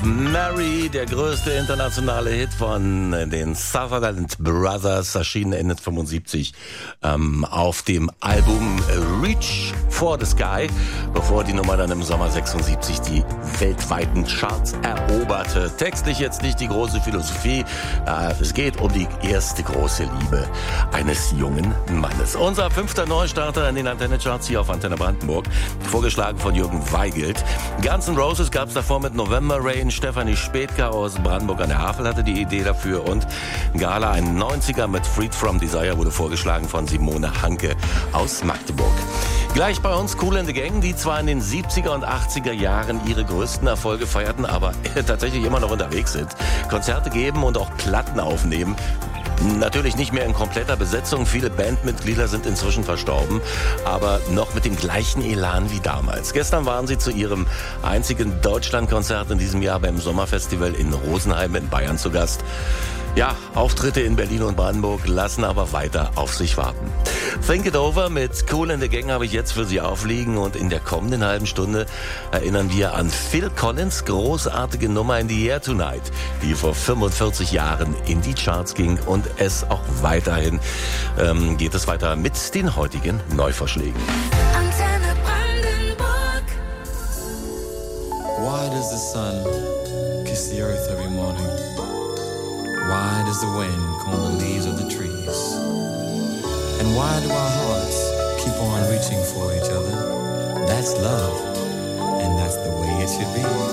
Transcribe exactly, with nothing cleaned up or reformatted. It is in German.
Mary, der größte internationale Hit von den Sutherland Brothers, erschienen Ende fünfundsiebzig ähm, auf dem Album Reach for the Sky, bevor die Nummer dann im Sommer sechsundsiebzig die weltweiten Charts eroberte. Textlich jetzt nicht die große Philosophie, äh, es geht um die erste große Liebe eines jungen Mannes. Unser fünfter Neustarter in den Antenne-Charts hier auf Antenne Brandenburg, vorgeschlagen von Jürgen Weigelt. Guns N' Roses gab es davor mit November Rain. Stefanie Spätka aus Brandenburg an der Havel hatte die Idee dafür und Gala, ein neunziger mit Freed From Desire, wurde vorgeschlagen von Simone Hanke aus Magdeburg. Gleich bei uns Kool and the Gang, die zwar in den siebziger und achtziger Jahren ihre größten Erfolge feierten, aber tatsächlich immer noch unterwegs sind, Konzerte geben und auch Platten aufnehmen. Natürlich nicht mehr in kompletter Besetzung, viele Bandmitglieder sind inzwischen verstorben, aber noch mit dem gleichen Elan wie damals. Gestern waren sie zu ihrem einzigen Deutschlandkonzert in diesem Jahr beim Sommerfestival in Rosenheim in Bayern zu Gast. Ja, Auftritte in Berlin und Brandenburg lassen aber weiter auf sich warten. Think It Over mit Kool and the Gang habe ich jetzt für Sie aufliegen und in der kommenden halben Stunde erinnern wir an Phil Collins' großartige Nummer In the Air Tonight, die vor fünfundvierzig Jahren in die Charts ging und es auch weiterhin ähm, geht es weiter mit den heutigen Neuvorschlägen. Antenne Brandenburg. Why does the sun kiss the earth every morning? Why does the wind comb the leaves of the trees? And why do our hearts keep on reaching for each other? That's love, and that's the way it should be.